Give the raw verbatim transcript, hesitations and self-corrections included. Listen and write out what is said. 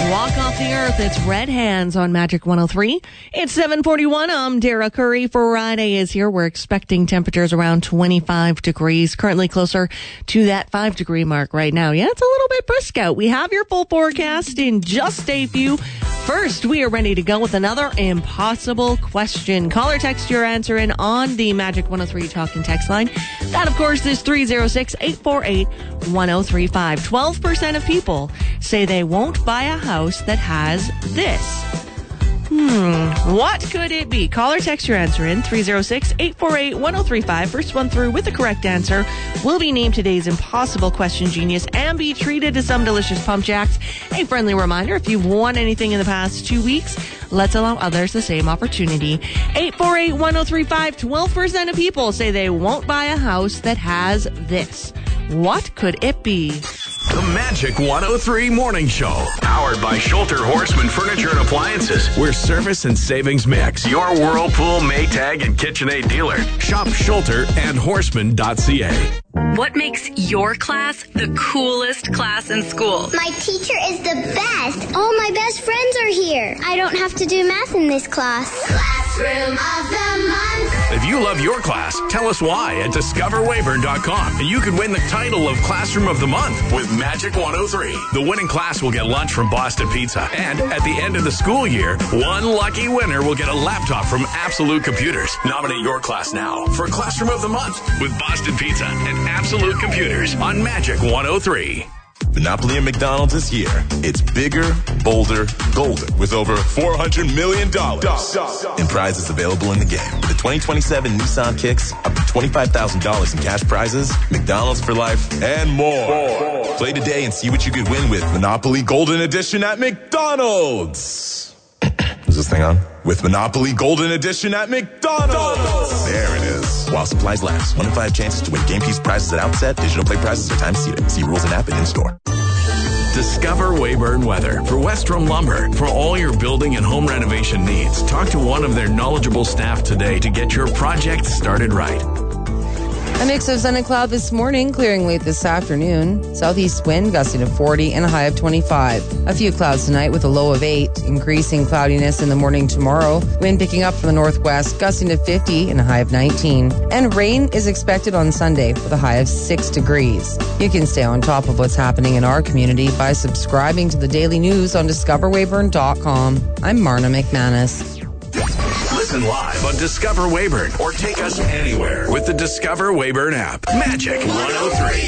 Walk Off the Earth. It's Red Hands on Magic one oh three. It's seven forty-one. I'm Dara Curry. Friday is here. We're expecting temperatures around twenty-five degrees. Currently closer to that five degree mark right now. Yeah, it's a little bit brisk out. We have your full forecast in just a few. First, we are ready to go with another impossible question. Call or text your answer in on the Magic one oh three talk and text line. That, of course, is three oh six, eight four eight, one oh three five. twelve percent of people say they won't buy a house that has this. Hmm, what could it be? Call or text your answer in three oh six, eight four eight, one oh three five. First one through with the correct answer will be named today's impossible question genius and be treated to some delicious pump jacks. A friendly reminder, if you've won anything in the past two weeks, let's allow others the same opportunity. eight four eight, one oh three five. twelve percent of people say they won't buy a house that has this. What could it be? The Magic one oh three Morning Show, powered by Schulter Horseman Furniture and Appliances, where service and savings mix. Your Whirlpool, Maytag, and KitchenAid dealer. Shop Schulter and horseman dot c a. What makes your class the coolest class in school? My teacher is the best. All my best friends are here. I don't have to do math in this class. Classroom of the Month. If you love your class, tell us why at discover weyburn dot com. And you could win the title of Classroom of the Month with Magic one oh three. The winning class will get lunch from Boston Pizza. And at the end of the school year, one lucky winner will get a laptop from Absolute Computers. Nominate your class now for Classroom of the Month with Boston Pizza and Absolute Computers on Magic one oh three. Monopoly and McDonald's is here. It's bigger, bolder, golden with over four hundred million dollars in prizes available in the game. For the twenty twenty-seven Nissan Kicks, up to twenty-five thousand dollars in cash prizes, McDonald's for life, and more. more. Play today and see what you could win with Monopoly Golden Edition at McDonald's. Is this thing on? With Monopoly Golden Edition at McDonald's. There it is. While supplies last. One in five chances to win game piece prizes at outset. Digital play prizes are time seated. See rules and app and in-store. Discover Weyburn Weather for Westrom Lumber. For all your building and home renovation needs, talk to one of their knowledgeable staff today to get your project started right. A mix of sun and cloud this morning, clearing late this afternoon. Southeast wind gusting to forty and a high of twenty-five. A few clouds tonight with a low of eight. Increasing cloudiness in the morning tomorrow. Wind picking up from the northwest, gusting to fifty and a high of nineteen. And rain is expected on Sunday with a high of six degrees. You can stay on top of what's happening in our community by subscribing to the daily news on discover weyburn dot com. I'm Marna McManus. Listen live on Discover Weyburn or take us anywhere with the Discover Weyburn app. Magic one oh three.